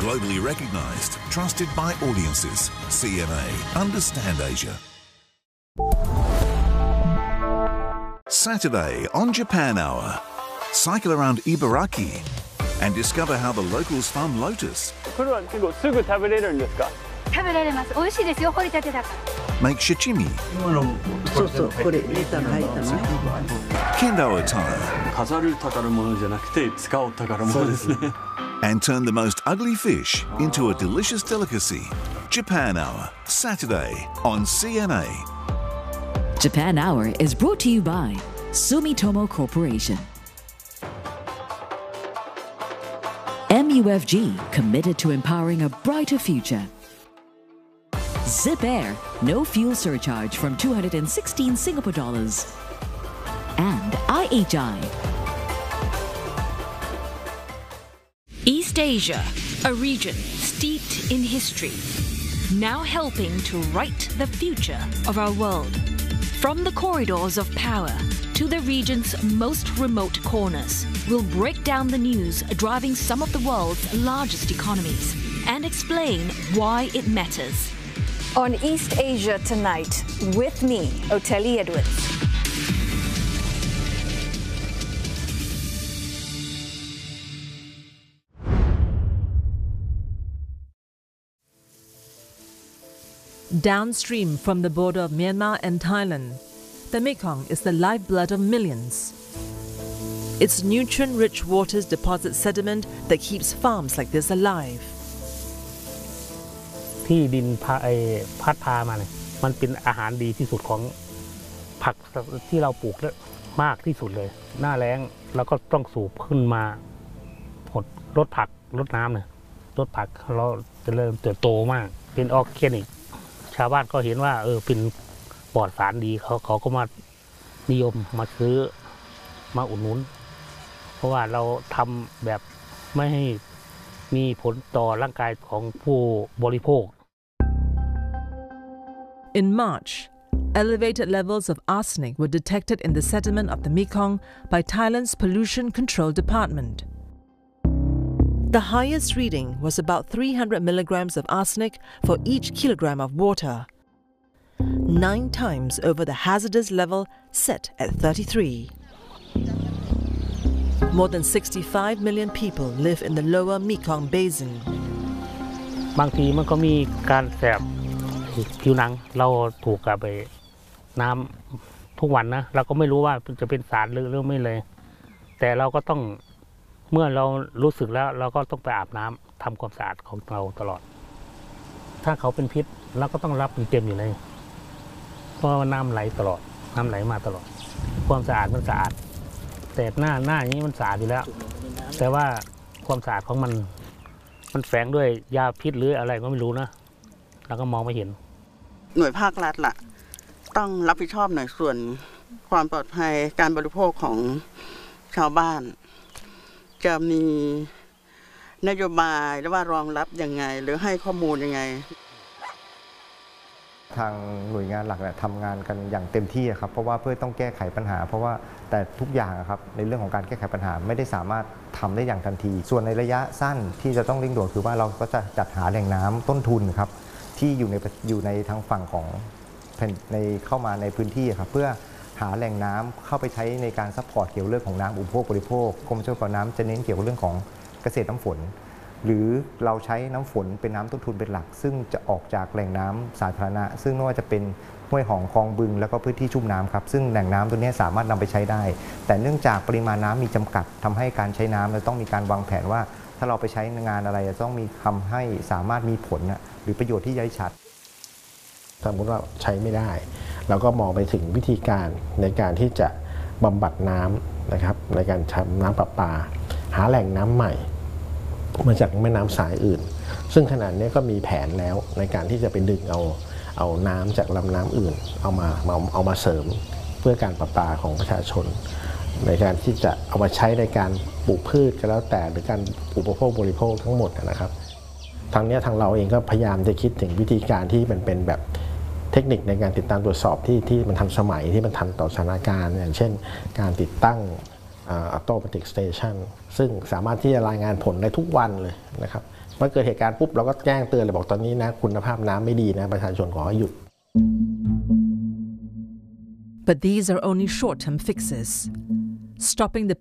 Globally recognized, trusted by audiences. CNA. Understand Asia. Saturday on Japan Hour. Cycle around Ibaraki and discover how the locals farm lotus. これは結構すぐ食べれるんですか？ 食べられます。美味しいですよ。掘りたてだから。 Make sashimi. そうそう、これネタが入ったのね。 Kendo attire. 飾る宝物じゃなくて使う宝物ですね。 And turn the most ugly fish into a delicious delicacy. Japan Hour, Saturday on CNA. Japan Hour is brought to you by Sumitomo Corporation. MUFG, committed to empowering a brighter future. Zip Air, no fuel surcharge from 216 Singapore dollars. And IHI. East Asia, a region steeped in history, now helping to write the future of our world. From the corridors of power to the region's most remote corners, we'll break down the news driving some of the world's largest economies and explain why it matters. On East Asia Tonight, with me, Oteli Edwards. Downstream from the border of Myanmar and Thailand, the Mekong is the lifeblood of millions. Its nutrient-rich waters deposit sediment that keeps farms like this alive. ที่ดินพัดพามาเนี่ยมันเป็นอาหารดีที่สุดของผักที่เราปลูกมากที่สุดเลยหน้าแล้งแล้วก็ต้องสูบขึ้นมาลดผักลดน้ำเนี่ยลดผักเราจะเริ่มเติบโตมากเป็นออร์แกนิกชาวบ้านก็เห็นว่าเป็นปลอดสารดีเขาก็มานิยมมาซื้อมาอุดหนุนเพราะว่าเราทำแบบไม่ให้มีผลต่อร่างกายของผู้บริโภค In March, elevated levels of arsenic were detected in the sediment of the Mekong by Thailand's Pollution Control Department. The highest reading was about 300 milligrams of arsenic for each kilogram of water, 9 times over the hazardous level set at 33. More than 65 million people live in the lower Mekong Basin. บางทีมันก็มีการแสบผิวหนังเราถูกกับน้ำทุกวันนะเราก็ไม่รู้ว่าจะเป็นสารหรือไม่เลยแต่เราก็ต้องเมื่อเรารู้สึกแล้วเราก็ต้องไปอาบน้ำทำความสะอาดของเราตลอดถ้าเขาเป็นพิษเราก็ต้องรับเต็มอยู่เลยเพราะว่าน้ำไหลตลอดน้ำไหลมาตลอดความสะอาดมันสะอาดแต่หน้าอย่างนี้มันสะอาดอยู่แล้วแต่ว่าความสะอาดของมันแฝงด้วยยาพิษหรืออะไรก็ไม่รู้นะเราก็มองไม่เห็นหน่วยภาครัฐล่ะต้องรับผิดชอบหน่อยส่วนความปลอดภัยการบริโภคของชาวบ้านจะมีนโยบายหรือว่ารองรับยังไงหรือให้ข้อมูลยังไงทางหน่วยงานหลักเนี่ยทำงานกันอย่างเต็มที่ครับเพราะว่าเพื่อต้องแก้ไขปัญหาเพราะว่าแต่ทุกอย่างครับในเรื่องของการแก้ไขปัญหาไม่ได้สามารถทำได้อย่างทันทีส่วนในระยะสั้นที่จะต้องเร่งด่วนคือว่าเราก็จะจัดหาแหล่งน้ำต้นทุนครับที่อยู่ในทางฝั่งของเข้ามาในพื้นที่ครับเพื่อหาแหล่งน้ำเข้าไปใช้ในการซัพพอร์ตเกี่ยวเรื่องของน้ำอุปโภคบริโภคกรมชลประทานน้ำจะเน้นเกี่ยวกับเรื่องของเกษตรน้ำฝนหรือเราใช้น้ำฝนเป็นน้ำต้นทุนเป็นหลักซึ่งจะออกจากแหล่งน้ำสาธารณะซึ่งไม่ว่าจะเป็นห้วยหองคลองบึงแล้วก็พื้นที่ชุ่มน้ำครับซึ่งแหล่งน้ำตัวนี้สามารถนำไปใช้ได้แต่เนื่องจากปริมาณน้ำมีจำกัดทำให้การใช้น้ำเราต้องมีการวางแผนว่าถ้าเราไปใช้งานอะไรจะต้องมีทำให้สามารถมีผลหรือประโยชน์ที่ย้ชัดสมมติว่าใช้ไม่ได้เราก็มองไปถึงวิธีการในการที่จะบำบัดน้ำนะครับในการทำน้ำประปาหาแหล่งน้ำใหม่มาจากแม่น้ำสายอื่นซึ่งขณะนี้ก็มีแผนแล้วในการที่จะไปดึงเอาน้ำจากลำน้ำอื่นเอามาเสริมเพื่อการประปาของประชาชนในการที่จะเอามาใช้ในการปลูกพืชก็แล้วแต่หรือการอุปโภคบริโภคทั้งหมดนะครับทางนี้ทางเราเองก็พยายามจะคิดถึงวิธีการที่มันเป็นแบบเทคนิคในการติดตามตรวจสอบที่มันทันสมัยที่มันทันต่อสถานการณ์อย่างเช่นการติดตั้ง automatic station ซึ่งสามารถที่จะรายงานผลได้ทุกวันเลยนะครับเมื่อเกิดเหตุการณ์ปุ๊บเราก็แจ้งเตือนเลยบอกตอนนี้นะคุณภาพน้ำไม่ดีนะประชาชนขอให้หยุด But these are only short-term fixes. Stopping the